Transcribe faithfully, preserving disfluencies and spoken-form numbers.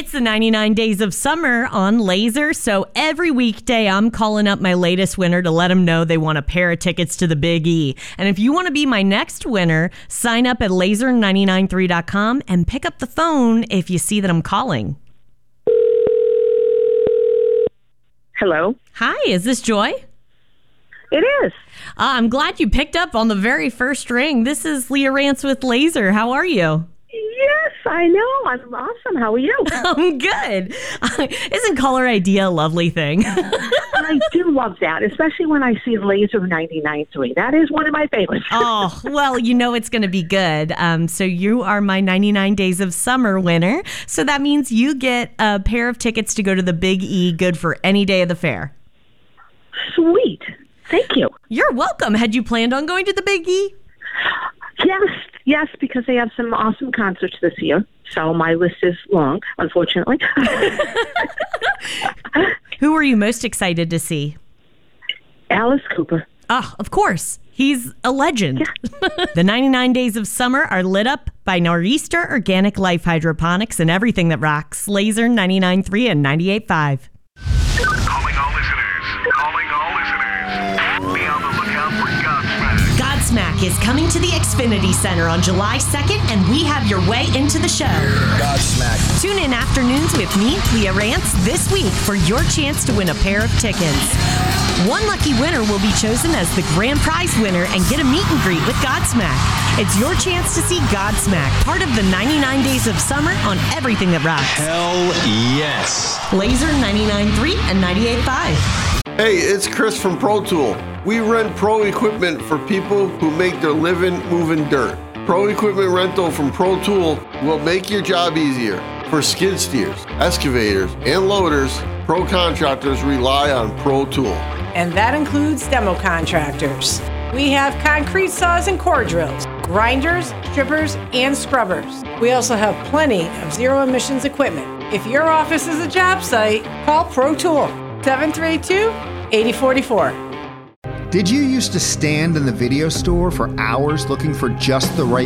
It's the ninety-nine Days of Summer on Laser, so every weekday I'm calling up my latest winner to let them know they want a pair of tickets to the Big E. And if you want to be my next winner, sign up at laser nine nine three dot com and pick up the phone if you see that I'm calling. Hello? Hi, is this Joy? It is. Uh, I'm glad you picked up on the very first ring. This is Leah Rance with Laser. How are you? Yes, I know. I'm awesome. How are you? I'm good. Isn't caller I D a lovely thing? I do love that, especially when I see Laser ninety-nine point three. That is one of my favorites. Oh, well, you know it's going to be good. Um, so you are my ninety-nine Days of Summer winner. So that means you get a pair of tickets to go to the Big E, good for any day of the fair. Sweet. Thank you. You're welcome. Had you planned on going to the Big E? Yes, yes, because they have some awesome concerts this year. So my list is long, unfortunately. Who are you most excited to see? Alice Cooper. Oh, of course. He's a legend. Yeah. The ninety-nine Days of Summer are lit up by Nor'easter Organic Life Hydroponics and everything that rocks. Laser ninety-nine point three and ninety-eight point five. Calling all listeners. Calling all listeners. Be on the lookout for Godsmack. Godsmack is coming to the Xfinity Center on July second, and we have your way into the show. Godsmack. Tune in afternoons with me, Leah Rance, this week for your chance to win a pair of tickets. One lucky winner will be chosen as the grand prize winner and get a meet and greet with Godsmack. It's your chance to see Godsmack, part of the ninety-nine Days of Summer on everything that rocks. Hell yes. Laser ninety-nine point three and ninety-eight point five. Hey, it's Chris from Pro Tool. We rent pro equipment for people who make their living moving dirt. Pro equipment rental from Pro Tool will make your job easier. For skid steers, excavators, and loaders, pro contractors rely on Pro Tool. And that includes demo contractors. We have concrete saws and core drills, grinders, strippers, and scrubbers. We also have plenty of zero emissions equipment. If your office is a job site, call Pro Tool, seven three two, eight zero four four. Did you used to stand in the video store for hours looking for just the right